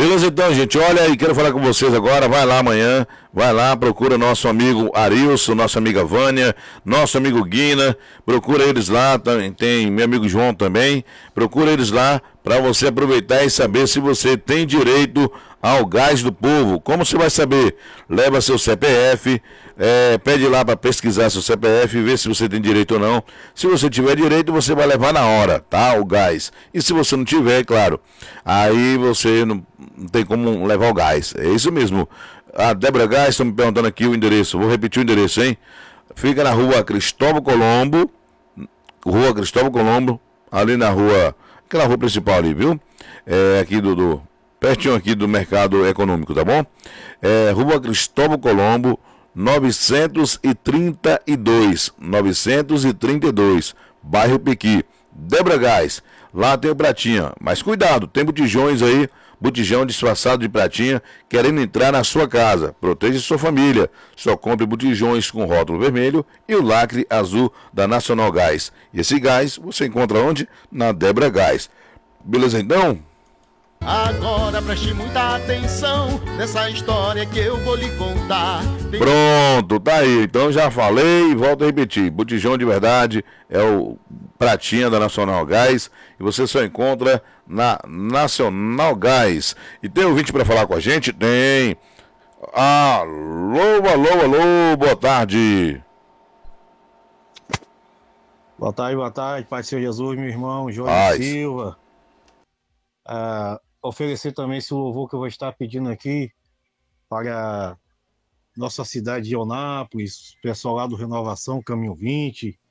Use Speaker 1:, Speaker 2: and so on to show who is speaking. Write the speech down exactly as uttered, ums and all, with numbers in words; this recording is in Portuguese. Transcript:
Speaker 1: Beleza então, gente, olha aí, quero falar com vocês agora, vai lá amanhã, vai lá, procura nosso amigo Arilson, nossa amiga Vânia, nosso amigo Guina, procura eles lá, tem, tem meu amigo João também, procura eles lá para você aproveitar e saber se você tem direito ao gás do povo. Como você vai saber? Leva seu C P F, é, pede lá para pesquisar seu C P F e ver se você tem direito ou não. Se você tiver direito, você vai levar na hora, tá? O gás. E se você não tiver, é claro, aí você não, não tem como levar o gás. É isso mesmo. A Débora Gás, estão me perguntando aqui o endereço. Vou repetir o endereço, hein? Fica na rua Cristóvão Colombo, rua Cristóvão Colombo, ali na rua, aquela rua principal ali, viu? É, aqui do... do pertinho aqui do mercado econômico, tá bom? É, Rua Cristóvão Colombo, novecentos e trinta e dois, novecentos e trinta e dois, bairro Pequi. Débora Gás, lá tem o pratinha, mas cuidado, tem botijões aí, botijão disfarçado de pratinha, querendo entrar na sua casa. Proteja sua família, só compre botijões com rótulo vermelho e o lacre azul da Nacional Gás. E esse gás você encontra onde? Na Débora Gás. Beleza então?
Speaker 2: Agora preste muita atenção nessa história que eu vou lhe contar. Tem...
Speaker 1: Pronto, tá aí. Então já falei e volto a repetir. Botijão de verdade é o pratinha da Nacional Gás e você só encontra na Nacional Gás. E tem ouvinte para falar com a gente? Tem. Alô, alô, alô, boa tarde.
Speaker 3: Boa tarde, boa tarde, Pai do Senhor Jesus, meu irmão, Jorge
Speaker 1: Paz.
Speaker 3: Silva. Ah, oferecer também esse louvor que eu vou estar pedindo aqui para nossa cidade de Eunápolis, pessoal lá do Renovação, Caminho vinte,